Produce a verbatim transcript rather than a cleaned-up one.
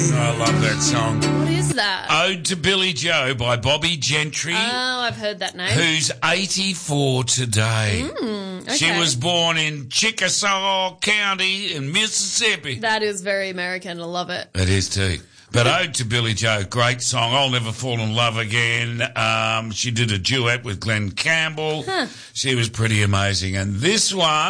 I love that song. What is that? Ode to Billy Joe by Bobby Gentry. Oh, I've heard that name. Who's eighty-four today. Mm, okay. She was born in Chickasaw County in Mississippi. That is very American. I love it. It is too. But Ode to Billy Joe, great song. I'll Never Fall in Love Again. Um, she did a duet with Glenn Campbell. Huh. She was pretty amazing. And this one...